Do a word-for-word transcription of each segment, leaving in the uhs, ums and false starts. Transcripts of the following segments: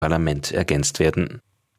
Parlament ergänzt werden.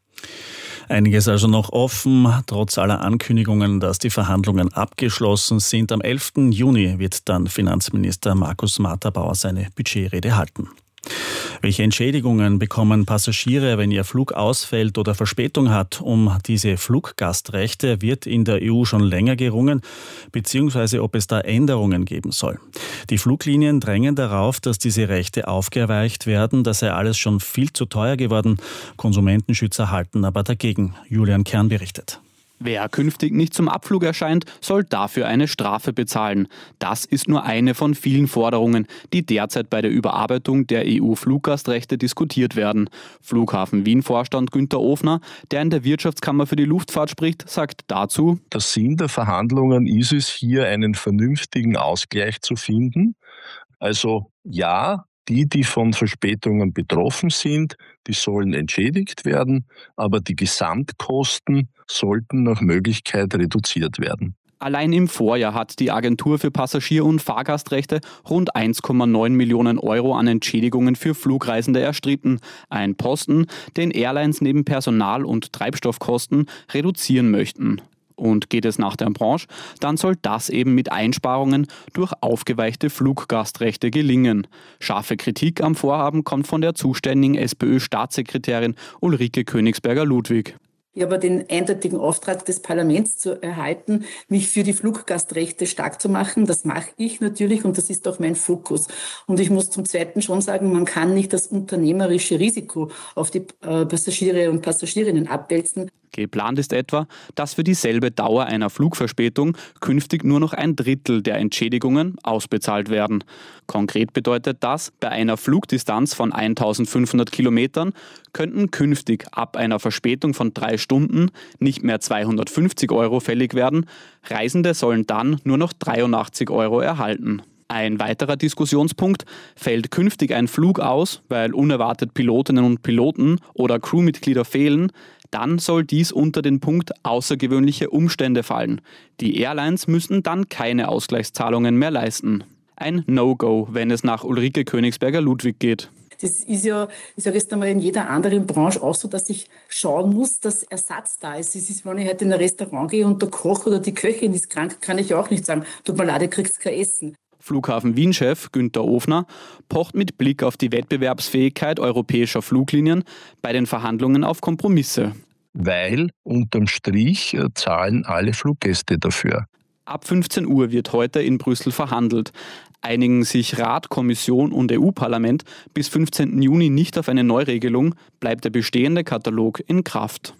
Einiges also noch offen, trotz aller Ankündigungen, dass die Verhandlungen abgeschlossen sind. Am elften Juni wird dann Finanzminister Markus Marter-Bauer seine Budgetrede halten. Welche Entschädigungen bekommen Passagiere, wenn ihr Flug ausfällt oder Verspätung hat? Um diese Fluggastrechte wird in der E U schon länger gerungen, beziehungsweise ob es da Änderungen geben soll. Die Fluglinien drängen darauf, dass diese Rechte aufgeweicht werden. Das sei alles schon viel zu teuer geworden. Konsumentenschützer halten aber dagegen. Julian Kern berichtet. Wer künftig nicht zum Abflug erscheint, soll dafür eine Strafe bezahlen. Das ist nur eine von vielen Forderungen, die derzeit bei der Überarbeitung der E U-Fluggastrechte diskutiert werden. Flughafen Wien-Vorstand Günther Ofner, der in der Wirtschaftskammer für die Luftfahrt spricht, sagt dazu: Der Sinn der Verhandlungen ist es, hier einen vernünftigen Ausgleich zu finden. Also ja, die, die von Verspätungen betroffen sind, die sollen entschädigt werden, aber die Gesamtkosten sollten nach Möglichkeit reduziert werden. Allein im Vorjahr hat die Agentur für Passagier- und Fahrgastrechte rund eins Komma neun Millionen Euro an Entschädigungen für Flugreisende erstritten. Ein Posten, den Airlines neben Personal- und Treibstoffkosten reduzieren möchten. Und geht es nach der Branche, dann soll das eben mit Einsparungen durch aufgeweichte Fluggastrechte gelingen. Scharfe Kritik am Vorhaben kommt von der zuständigen SPÖ-Staatssekretärin Ulrike Königsberger-Ludwig. Ich habe den eindeutigen Auftrag des Parlaments zu erhalten, mich für die Fluggastrechte stark zu machen. Das mache ich natürlich und das ist auch mein Fokus. Und ich muss zum Zweiten schon sagen, man kann nicht das unternehmerische Risiko auf die äh, Passagiere und Passagierinnen abwälzen. Geplant ist etwa, dass für dieselbe Dauer einer Flugverspätung künftig nur noch ein Drittel der Entschädigungen ausbezahlt werden. Konkret bedeutet das, bei einer Flugdistanz von eintausendfünfhundert Kilometern könnten künftig ab einer Verspätung von drei Stunden nicht mehr zweihundertfünfzig Euro fällig werden. Reisende sollen dann nur noch dreiundachtzig Euro erhalten. Ein weiterer Diskussionspunkt: Fällt künftig ein Flug aus, weil unerwartet Pilotinnen und Piloten oder Crewmitglieder fehlen, dann soll dies unter den Punkt außergewöhnliche Umstände fallen. Die Airlines müssen dann keine Ausgleichszahlungen mehr leisten. Ein No-Go, wenn es nach Ulrike Königsberger-Ludwig geht. Das ist ja, ich sage jetzt einmal, in jeder anderen Branche auch so, dass ich schauen muss, dass Ersatz da ist. Es ist, wenn ich heute in ein Restaurant gehe und der Koch oder die Köchin ist krank, kann ich auch nicht sagen, tut mir leid, ihr kriegt kein Essen. Flughafen Wien-Chef Günther Ofner pocht mit Blick auf die Wettbewerbsfähigkeit europäischer Fluglinien bei den Verhandlungen auf Kompromisse. Weil unterm Strich zahlen alle Fluggäste dafür. Ab fünfzehn Uhr wird heute in Brüssel verhandelt. Einigen sich Rat, Kommission und E U-Parlament bis fünfzehnten Juni nicht auf eine Neuregelung, bleibt der bestehende Katalog in Kraft.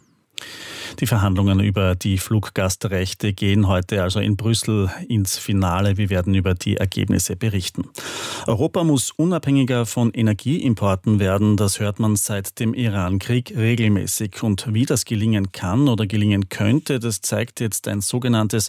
Die Verhandlungen über die Fluggastrechte gehen heute also in Brüssel ins Finale. Wir werden über die Ergebnisse berichten. Europa muss unabhängiger von Energieimporten werden. Das hört man seit dem Iran-Krieg regelmäßig. Und wie das gelingen kann oder gelingen könnte, das zeigt jetzt ein sogenanntes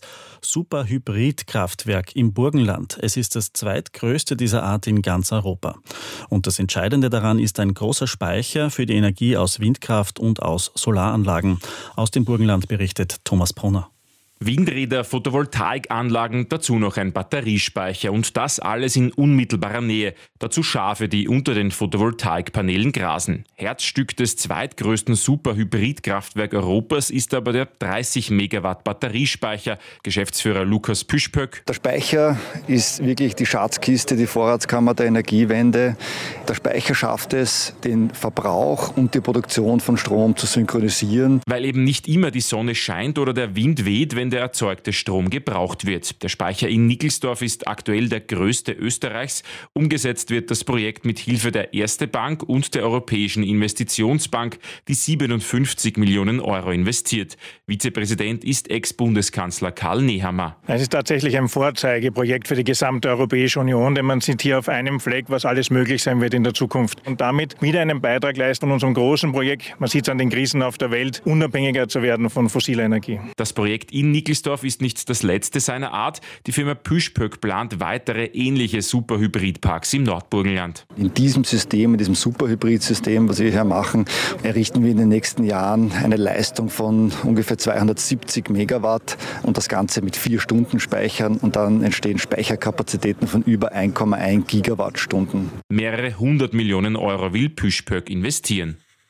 Superhybrid-Kraftwerk im Burgenland. Es ist das zweitgrößte dieser Art in ganz Europa. Und das Entscheidende daran ist ein großer Speicher für die Energie aus Windkraft und aus Solaranlagen. Aus dem Burgenland berichtet Thomas Brunner. Windräder, Photovoltaikanlagen, dazu noch ein Batteriespeicher und das alles in unmittelbarer Nähe. Dazu Schafe, die unter den Photovoltaikpanelen grasen. Herzstück des zweitgrößten Superhybridkraftwerk Europas ist aber der dreißig Megawatt Batteriespeicher. Geschäftsführer Lukas Püschpöck. Der Speicher ist wirklich die Schatzkiste, die Vorratskammer der Energiewende. Der Speicher schafft es, den Verbrauch und die Produktion von Strom zu synchronisieren. Weil eben nicht immer die Sonne scheint oder der Wind weht, wenn der erzeugte Strom gebraucht wird. Der Speicher in Nickelsdorf ist aktuell der größte Österreichs. Umgesetzt wird das Projekt mit Hilfe der Erste Bank und der Europäischen Investitionsbank, die siebenundfünfzig Millionen Euro investiert. Vizepräsident ist Ex-Bundeskanzler Karl Nehammer. Es ist tatsächlich ein Vorzeigeprojekt für die gesamte Europäische Union, denn man sieht hier auf einem Fleck, was alles möglich sein wird in der Zukunft. Und damit wieder einen Beitrag leisten an unserem großen Projekt, man sieht es an den Krisen auf der Welt, unabhängiger zu werden von fossiler Energie. Das Projekt in Nickelsdorf ist nicht das letzte seiner Art. Die Firma Püschpöck plant weitere ähnliche Superhybridparks im Nordburgenland. In diesem System, in diesem Superhybridsystem, was wir hier machen, errichten wir in den nächsten Jahren eine Leistung von ungefähr zweihundertsiebzig Megawatt und das Ganze mit vier Stunden Speichern und dann entstehen Speicherkapazitäten von über eins Komma eins Gigawattstunden. Mehrere hundert Millionen Euro will Püschpöck investieren.